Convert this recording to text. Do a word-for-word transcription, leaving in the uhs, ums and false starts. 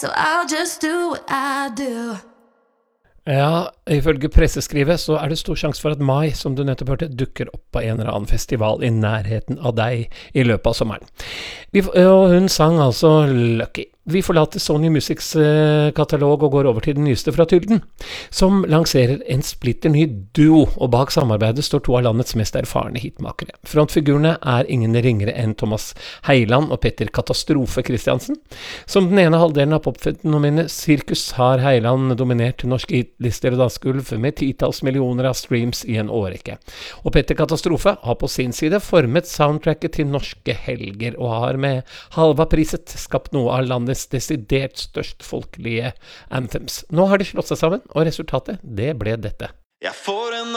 so I'll just do what I do. Ja, ifølge presseskrivet så er det stor sjanse for at Mai, som du nettopp hørte, dukker opp på en eller annen festival i nærheten av deg i løpet av sommeren. Vi, og hun sang altså Lucky. Vi forlater Sony Musics eh, katalog og går over til den nyeste fra Tylden, som lanserer en splitter ny duo, og bak samarbeidet står to av landets mest erfarne hitmakere. Frontfigurene er ingen ringere enn Thomas Heiland og Petter Katastrofe Christiansen. Som den ene halvdelen av popfenomenet Sirkus har Heiland dominert norske hitlister og dansegulv med titalls millioner av streams i en årrekke. Og Petter Katastrofe har på sin side formet soundtracket til norske helger, og har med halva priset skapt noe av landets desidert størst folkelige anthems. Nå har de slått seg sammen, og resultatet, det ble dette. Jeg får en